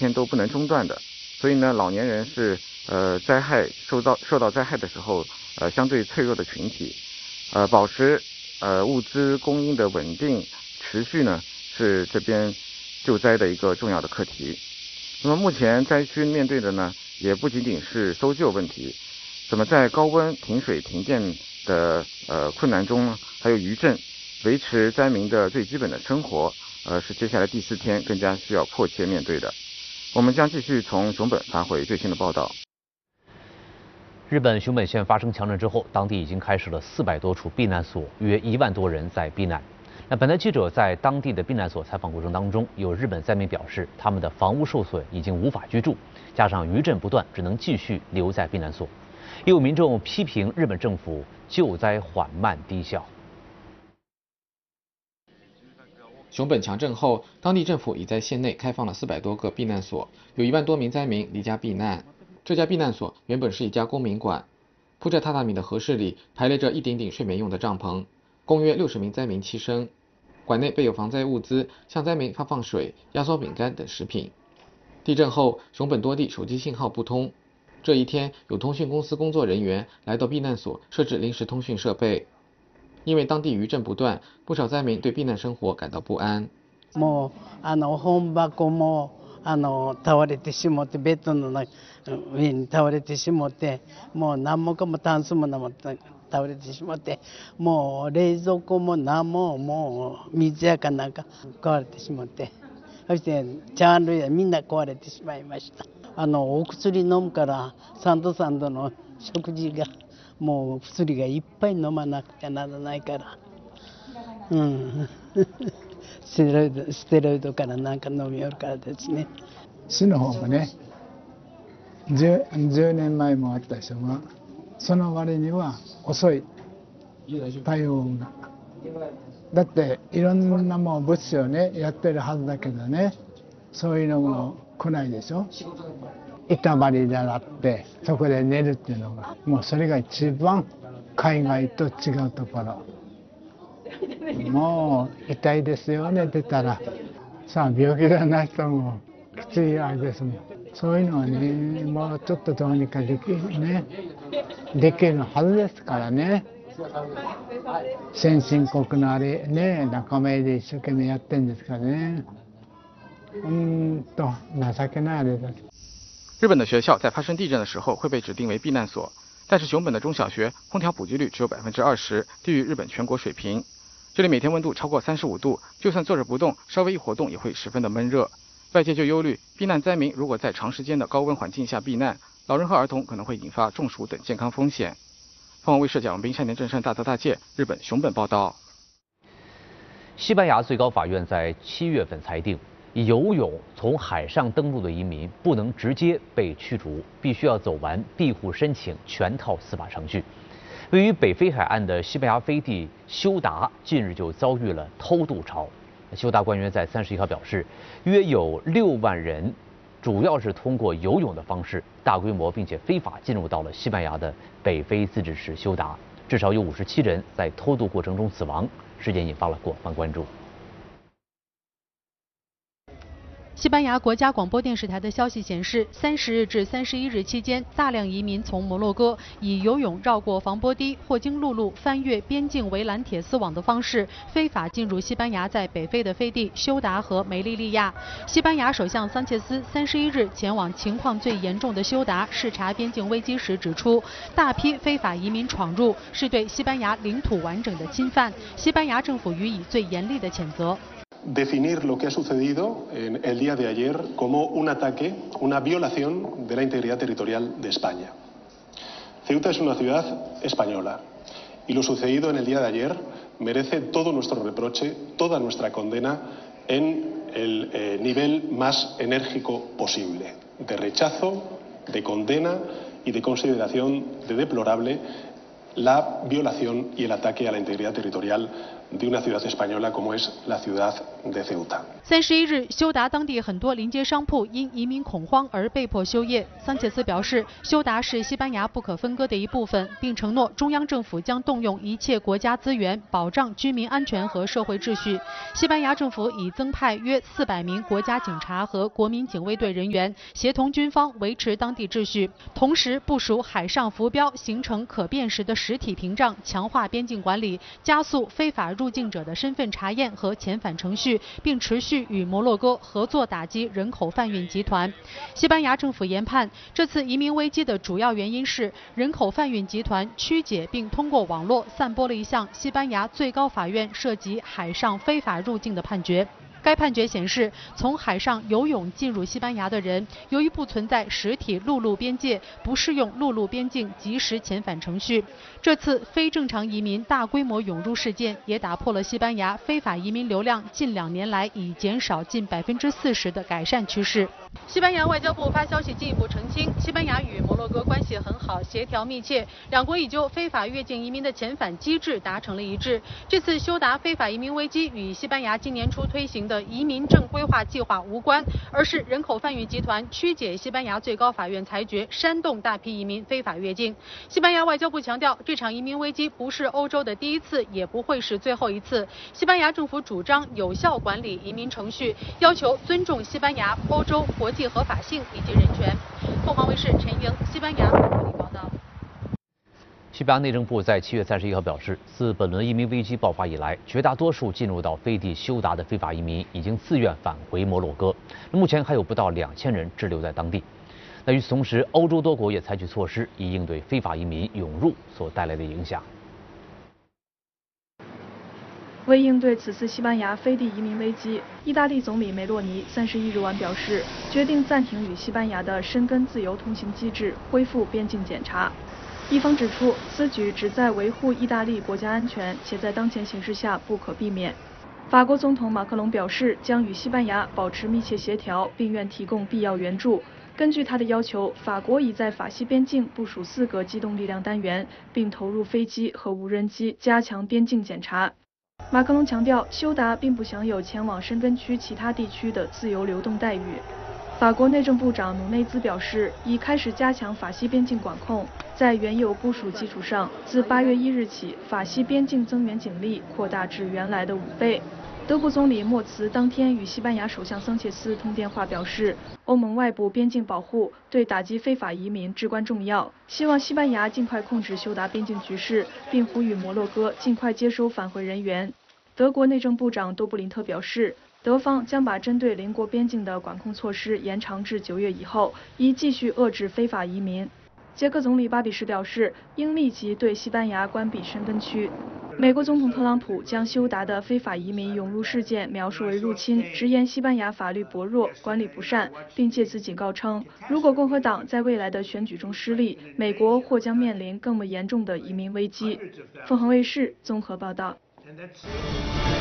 天都不能中断的。所以呢，老年人是受到灾害的时候相对脆弱的群体，保持物资供应的稳定持续呢是这边救灾的一个重要的课题。那么目前灾区面对的呢也不仅仅是搜救问题，怎么在高温、停水、停电的困难中呢，还有余震，维持灾民的最基本的生活，是接下来第4天更加需要迫切面对的。我们将继续从熊本发回最新的报道。 日本熊本县发生强震之后，当地已经开设了400多处避难所，约1万多人在避难。那本台记者在当地的避难所采访过程当中，有日本灾民表示，他们的房屋受损，已经无法居住，加上余震不断，只能继续留在避难所。也有民众批评日本政府救灾缓慢低效。 熊本强震后，当地政府已在县内开放了400多个避难所，有1万多名灾民离家避难。这家避难所原本是一家公民馆，铺在榻榻米的和室里排列着一顶顶睡眠用的帐篷，共约60名灾民栖身。馆内备有防灾物资，向灾民发放水、压缩饼干等食品。地震后，熊本多地手机信号不通。这一天，有通讯公司工作人员来到避难所设置临时通讯设备。因为当地余震不断，不少灾民对避难生活感到不安。 もう本箱も倒れてしまって、ベッドの上に倒れてしまって、もう何もかもタンスも倒れてしまって、もう冷蔵庫も何ももう水やかなんか壊れてしまって、そして茶類はみんな壊れてしまいました。お薬飲むから3度の食事がもう薬がいっぱい飲まなくちゃならないから、ステロイドからなんか飲みよるからですね。 市の方がね、10年前もあった人が、その割には遅い対応が。だっていろんなもう物資をねやってるはずだけどね、そういうのも来ないでしょ。板張りであってそこで寝るっていうのがもうそれが一番海外と違うところ。もう痛いですよね、出たら。さあ病気がない人もきついあれですもん。そういうのはね、もうちょっとどうにかできるはずですからね。先進国のあれね、仲間で一生懸命やってんですからね。情けないあれです。 日本的学校在发生地震的时候会被指定为避难所，但是熊本的中小学空调普及率只有20%，低于日本全国水平。这里每天温度超过35度，就算坐着不动，稍微一活动也会十分的闷热。外界就忧虑，避难灾民如果在长时间的高温环境下避难，老人和儿童可能会引发中暑等健康风险。凤凰卫视蒋文斌、山田正胜大泽大介日本熊本报道。 西班牙最高法院在7月份裁定，游泳从海上登陆的移民不能直接被驱逐，必须要走完庇护申请全套司法程序。位于北非海岸的西班牙飞地休达近日就遭遇了偷渡潮。休达官员在31号表示，约有6万人，主要是通过游泳的方式，大规模并且非法进入到了西班牙的北非自治市休达，至少有57人在偷渡过程中死亡，事件引发了广泛关注。 西班牙国家广播电视台的消息显示，30日至31日期间，大量移民从摩洛哥以游泳绕过防波堤或经陆路翻越边境围栏铁丝网的方式，非法进入西班牙在北非的飞地休达和梅利利亚。西班牙首相桑切斯31日前往情况最严重的休达视察边境危机时指出，大批非法移民闯入是对西班牙领土完整的侵犯，西班牙政府予以最严厉的谴责。 Definir lo que ha sucedido en el día de ayer como un ataque, una violación de la integridad territorial de España. Ceuta es una ciudad española y lo sucedido en el día de ayer merece todo nuestro reproche, toda nuestra condena en el nivel más enérgico posible, de rechazo, de condena y de consideración de deplorable la violación y el ataque a la integridad territorial de una ciudad española como es la ciudad de Ceuta。 31日，休达当地很多临街商铺因移民恐慌而被迫休业。桑切斯表示，休达是西班牙不可分割的一部分，并承诺中央政府将动用一切国家资源保障居民安全和社会秩序。西班牙政府已增派约400名国家警察和国民警卫队人员，协同军方维持当地秩序，同时部署海上浮标，形成可辨识的实体屏障，强化边境管理，加速非法入境者的身份查验和遣返程序，并持续与摩洛哥合作打击人口贩运集团。西班牙政府研判，这次移民危机的主要原因是人口贩运集团曲解并通过网络散播了一项西班牙最高法院涉及海上非法入境的判决。该判决显示，从海上游泳进入西班牙的人，由于不存在实体陆路边界，不适用陆路边境即时遣返程序。这次非正常移民大规模涌入事件，也打破了西班牙非法移民流量近2年来已减少近40%的改善趋势。西班牙外交部发消息进一步澄清，西班牙与摩洛哥关系很好，协调密切，两国已就非法越境移民的遣返机制达成了一致。这次休达非法移民危机与西班牙今年初推行的移民正规划计划无关，而是人口贩运集团曲解西班牙最高法院裁决，煽动大批移民非法越境。西班牙外交部强调，这场移民危机不是欧洲的第一次，也不会是最后一次。西班牙政府主张有效管理移民程序，要求尊重西班牙、欧洲、国际合法性以及人权。凤凰卫视陈莹，西班牙报道。 西班牙内政部在7月31号表示，自本轮移民危机爆发以来，绝大多数进入到飞地休达的非法移民已经自愿返回摩洛哥，目前还有不到2000人滞留在当地。与此同时，欧洲多国也采取措施以应对非法移民涌入所带来的影响。 为应对此次西班牙飞地移民危机，意大利总理梅洛尼31日晚表示，决定暂停与西班牙的申根自由通行机制，恢复边境检查。一方指出，此举旨在维护意大利国家安全，且在当前形势下不可避免。法国总统马克龙表示，将与西班牙保持密切协调，并愿提供必要援助。根据他的要求，法国已在法西边境部署4个机动力量单元，并投入飞机和无人机，加强边境检查。马克龙强调，休达并不享有前往申根区其他地区的自由流动待遇。法国内政部长努内兹表示，已开始加强法西边境管控，在原有部署基础上，自8月1日起，法西边境增援警力扩大至原来的5倍。德国总理默茨当天与西班牙首相桑切斯通电话，表示欧盟外部边境保护对打击非法移民至关重要，希望西班牙尽快控制休达边境局势，并呼吁摩洛哥尽快接收返回人员。德国内政部长多布林特表示，德方将把针对邻国边境的管控措施延长至9月以后，以继续遏制非法移民。捷克总理巴比什表示，应立即对西班牙关闭申根区。美国总统特朗普将休达的非法移民涌入事件描述为入侵，直言西班牙法律薄弱、管理不善，并借此警告称，如果共和党在未来的选举中失利，美国或将面临更为严重的移民危机。凤凰卫视综合报道。